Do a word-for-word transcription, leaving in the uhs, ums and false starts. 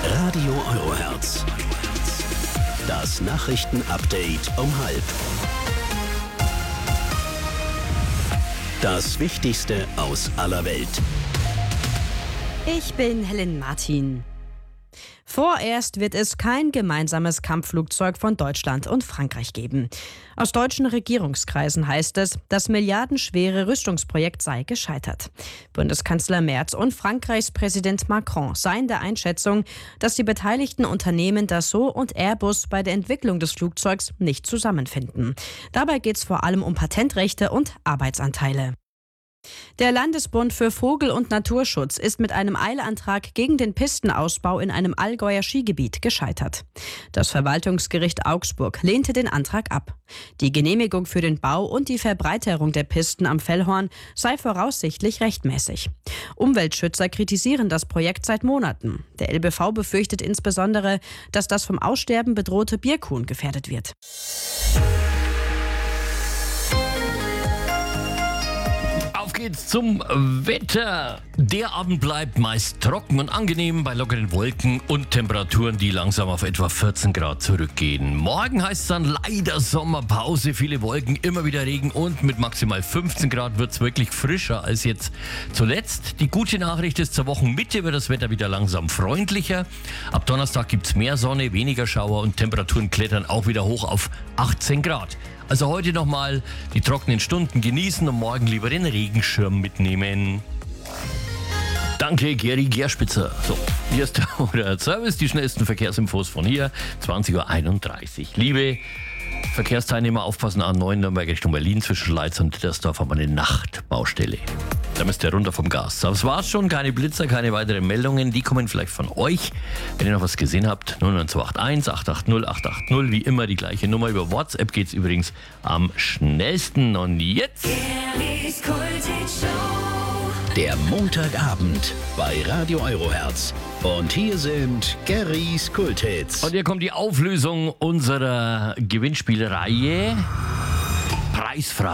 Radio Euroherz. Das Nachrichtenupdate um halb. Das Wichtigste aus aller Welt. Ich bin Helen Martin. Vorerst wird es kein gemeinsames Kampfflugzeug von Deutschland und Frankreich geben. Aus deutschen Regierungskreisen heißt es, das milliardenschwere Rüstungsprojekt sei gescheitert. Bundeskanzler Merz und Frankreichs Präsident Macron seien der Einschätzung, dass die beteiligten Unternehmen Dassault und Airbus bei der Entwicklung des Flugzeugs nicht zusammenfinden. Dabei geht es vor allem um Patentrechte und Arbeitsanteile. Der Landesbund für Vogel- und Naturschutz ist mit einem Eilantrag gegen den Pistenausbau in einem Allgäuer Skigebiet gescheitert. Das Verwaltungsgericht Augsburg lehnte den Antrag ab. Die Genehmigung für den Bau und die Verbreiterung der Pisten am Fellhorn sei voraussichtlich rechtmäßig. Umweltschützer kritisieren das Projekt seit Monaten. Der L B V befürchtet insbesondere, dass das vom Aussterben bedrohte Birkhuhn gefährdet wird. Geht's zum Wetter. Der Abend bleibt meist trocken und angenehm bei lockeren Wolken und Temperaturen, die langsam auf etwa vierzehn Grad zurückgehen. Morgen heißt es dann leider Sommerpause, viele Wolken, immer wieder Regen und mit maximal fünfzehn Grad wird es wirklich frischer als jetzt zuletzt. Die gute Nachricht ist, zur Wochenmitte wird das Wetter wieder langsam freundlicher. Ab Donnerstag gibt es mehr Sonne, weniger Schauer und Temperaturen klettern auch wieder hoch auf achtzehn Grad. Also heute nochmal die trockenen Stunden genießen und morgen lieber den Regenschirm mitnehmen. Danke, Geri Gerspitzer. So, hier ist der Service, die schnellsten Verkehrsinfos von hier, zwanzig Uhr einunddreißig. Liebe Verkehrsteilnehmer, aufpassen, A neun Nürnberg Richtung Berlin zwischen Leitz und Dittersdorf haben wir eine Nachtbaustelle. Da müsst ihr runter vom Gas. Das war's schon, keine Blitzer, keine weiteren Meldungen. Die kommen vielleicht von euch. Wenn ihr noch was gesehen habt, null neun zwei acht eins acht acht null acht acht null. Wie immer die gleiche Nummer. Über WhatsApp geht's übrigens am schnellsten. Und jetzt... Der Montagabend bei Radio Euroherz. Und hier sind Gerrys Kulthits. Und hier kommt die Auflösung unserer Gewinnspielreihe. Preisfrage.